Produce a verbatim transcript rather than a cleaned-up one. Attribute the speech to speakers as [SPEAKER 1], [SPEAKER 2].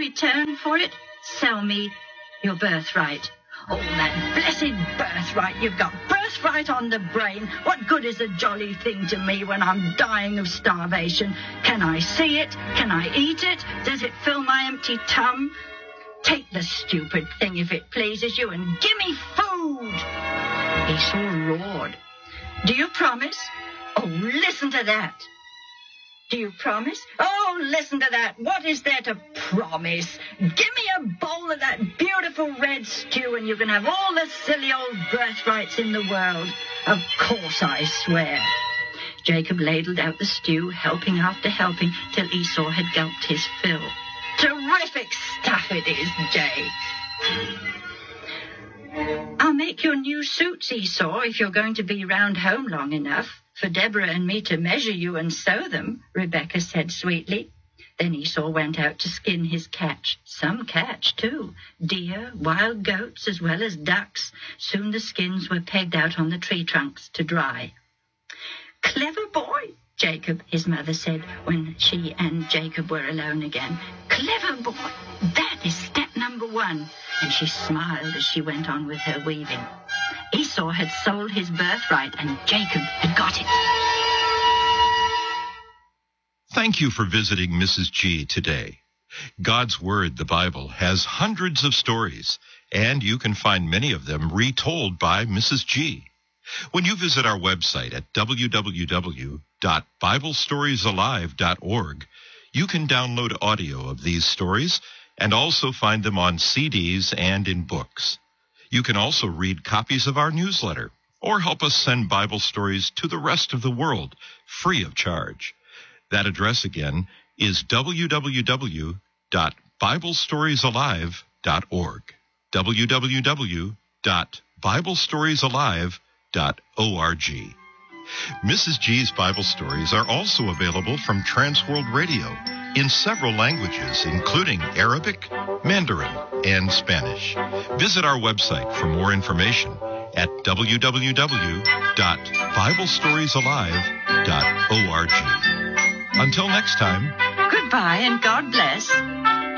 [SPEAKER 1] return for it? Sell me your birthright. Oh, that blessed birthright you've got. Birthright on the brain. What good is a jolly thing to me when I'm dying of starvation? Can I see it? Can I eat it? Does it fill my empty tum? Take the stupid thing if it pleases you and give me food. Esau roared. Do you promise? Oh, listen to that. Do you promise? Oh, listen to that. What is there to promise? Give me a bowl of that beautiful red stew and you can have all the silly old birthrights in the world. Of course, I swear. Jacob ladled out the stew, helping after helping, till Esau had gulped his fill. Terrific stuff it is, Jay. I'll make your new suits, Esau, if you're going to be round home long enough for Deborah and me to measure you and sew them, Rebekah said sweetly. Then Esau went out to skin his catch. Some catch, too. Deer, wild goats, as well as ducks. Soon the skins were pegged out on the tree trunks to dry. Clever boy, Jacob, his mother said, when she and Jacob were alone again. Clever boy, that is step number one. And she smiled as she went on with her weaving. Esau had sold his birthright and Jacob had got it.
[SPEAKER 2] Thank you for visiting Missus G today. God's Word, the Bible, has hundreds of stories, and you can find many of them retold by Missus G. When you visit our website at w w w dot bible stories alive dot org, you can download audio of these stories and also find them on C Ds and in books. You can also read copies of our newsletter or help us send Bible stories to the rest of the world free of charge. That address again is w w w dot bible stories alive dot org. w w w dot bible stories alive dot org. Missus G's Bible stories are also available from Transworld Radio in several languages, including Arabic, Mandarin, and Spanish. Visit our website for more information at w w w dot bible stories alive dot org. Until next time.
[SPEAKER 1] Goodbye and God bless.